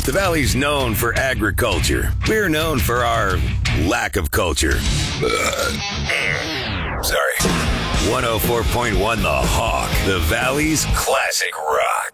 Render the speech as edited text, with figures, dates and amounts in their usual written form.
The Valley's known for agriculture. We're known for our lack of culture. Sorry. 104.1 The Hawk, the Valley's classic rock.